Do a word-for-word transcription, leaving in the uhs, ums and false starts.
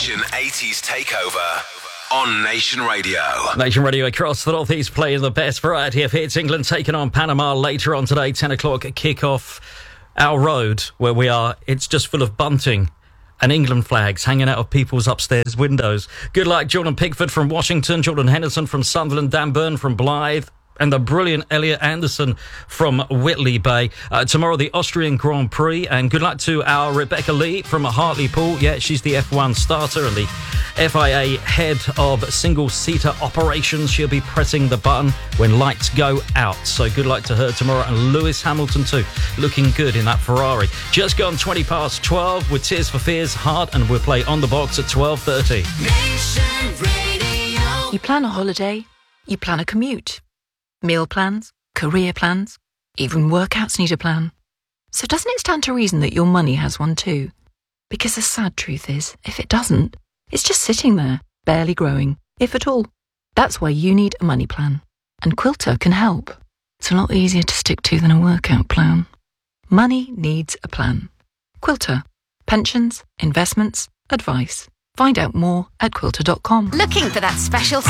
Nation eighties Takeover on Nation Radio. Nation Radio across the Northeast playing the best variety of hits. England taking on Panama later on today, ten o'clock kick-off. Our road, where we are, it's just full of bunting and England flags hanging out of people's upstairs windows. Good luck, Jordan Pickford from Washington, Jordan Henderson from Sunderland, Dan Byrne from Blythe, and the brilliant Elliot Anderson from Whitley Bay. Uh, tomorrow, the Austrian Grand Prix, and good luck to our Rebecca Lee from Hartlepool. Yeah, she's the F one starter and the F I A head of single-seater operations. She'll be pressing the button when lights go out. So good luck to her tomorrow. And Lewis Hamilton, too, looking good in that Ferrari. Just gone twenty past twelve with Tears for Fears, Heart, and we'll play On The Box at twelve thirty. Nation Radio. You plan a holiday, you plan a commute. Meal plans, career plans, even workouts need a plan. So doesn't it stand to reason that your money has one too? Because the sad truth is, if it doesn't, it's just sitting there, barely growing, if at all. That's why you need a money plan. And Quilter can help. It's a lot easier to stick to than a workout plan. Money needs a plan. Quilter. Pensions, investments, advice. Find out more at quilter dot com. Looking for that special